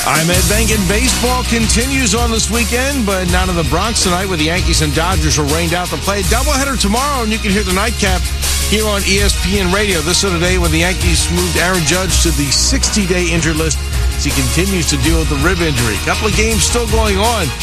I'm Ed Bengen. Baseball continues on this weekend, but not in the Bronx tonight, where the Yankees and Dodgers are rained out to play. Doubleheader tomorrow, and you can hear the nightcap here on ESPN Radio. This is the day when the Yankees moved Aaron Judge to the 60-day injured list as he continues to deal with the rib injury. A couple of games still going on.